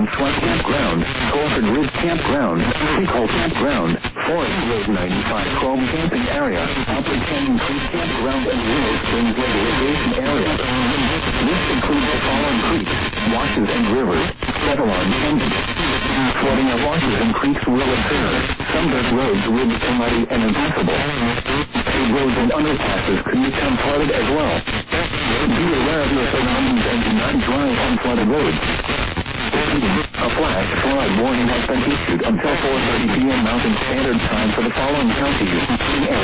Swat Campground, Colford Ridge Campground, Freehold Campground, Forest Road 95 Chrome Camping Area, Upper Canyon Creek Campground and Willow Springs Legalization Area. This includes the following creeks, washes and rivers, Fettelon Canyon. Flooding of washes and creeks will occur. Some dirt roads will become muddy and impassable. Paved roads and underpasses could become flooded as well. Be aware of your surroundings and do not drive on flooded roads. A flash flood warning has been issued until 4:30 p.m. Mountain Standard Time for the following counties.